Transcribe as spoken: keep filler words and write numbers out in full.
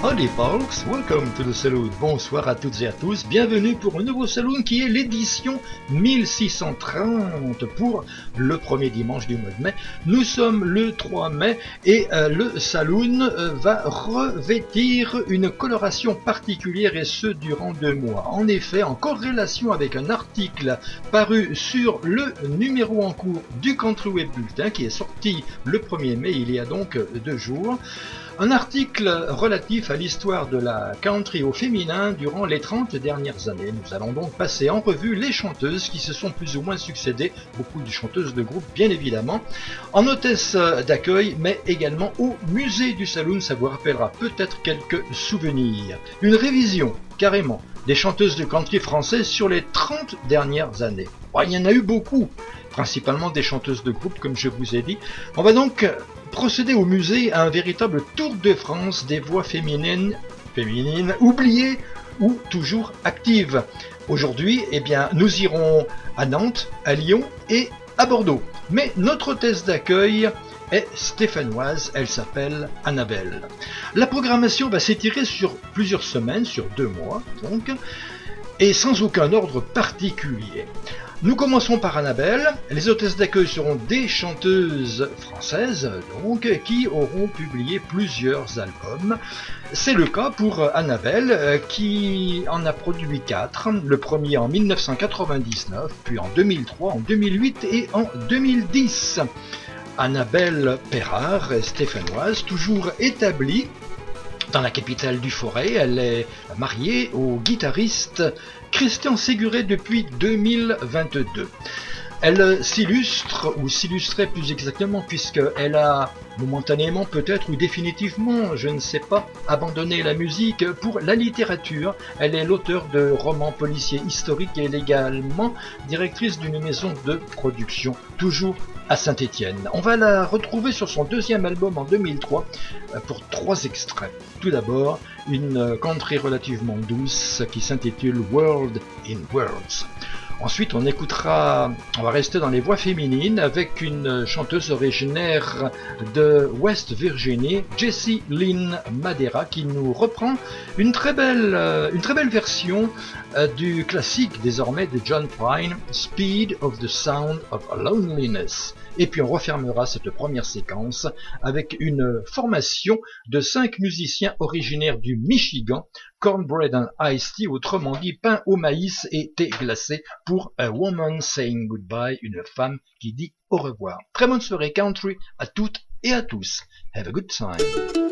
Howdy folks, welcome to the Saloon. Bonsoir à toutes et à tous, bienvenue pour un nouveau Saloon qui est l'édition mille six cent trente pour le premier dimanche du mois de mai. Nous sommes le trois mai et euh, le Saloon euh, va revêtir une coloration particulière et ce durant deux mois. En effet, en corrélation avec un article paru sur le numéro en cours du Country Web Bulletin qui est sorti le premier mai, il y a donc deux jours. Un article relatif à l'histoire de la country au féminin durant les trente dernières années. Nous allons donc passer en revue les chanteuses qui se sont plus ou moins succédées, beaucoup de chanteuses de groupe bien évidemment, en hôtesse d'accueil mais également au musée du Saloon, ça vous rappellera peut-être quelques souvenirs. Une révision carrément des chanteuses de country françaises sur les trente dernières années. Bon, il y en a eu beaucoup, principalement des chanteuses de groupe comme je vous ai dit. On va donc procéder au musée à un véritable tour de France des voix féminines, féminines oubliées ou toujours actives. Aujourd'hui, eh bien, nous irons à Nantes, à Lyon et à Bordeaux. Mais notre hôtesse d'accueil est stéphanoise, elle s'appelle Annabelle. La programmation va s'étirer sur plusieurs semaines, sur deux mois donc, et sans aucun ordre particulier. Nous commençons par Annabelle. Les hôtesses d'accueil seront des chanteuses françaises, donc, qui auront publié plusieurs albums. C'est le cas pour Annabelle, qui en a produit quatre. Le premier en mille neuf cent quatre-vingt-dix-neuf, puis en deux mille trois, en deux mille huit et en deux mille dix. Annabelle Perrard, stéphanoise, toujours établie dans la capitale du Forêt. Elle est mariée au guitariste Christian Séguret depuis deux mille vingt-deux. Elle s'illustre, ou s'illustrait plus exactement, puisqu'elle a momentanément peut-être ou définitivement, je ne sais pas, abandonné la musique pour la littérature. Elle est l'auteure de romans policiers historiques et également directrice d'une maison de production, toujours à Saint-Étienne. On va la retrouver sur son deuxième album en deux mille trois pour trois extraits. Tout d'abord, une country relativement douce qui s'intitule World in Words. Ensuite, on écoutera, on va rester dans les voix féminines avec une chanteuse originaire de West Virginie, Jessie Lynn Madera, qui nous reprend une très belle, une très belle version du classique désormais de John Prine, Speed of the Sound of Loneliness. Et puis on refermera cette première séquence avec une formation de cinq musiciens originaires du Michigan, Cornbread and Iced Tea, autrement dit pain au maïs et thé glacé, pour A Woman Saying Goodbye, une femme qui dit au revoir. Très bonne soirée country à toutes et à tous. Have a good time.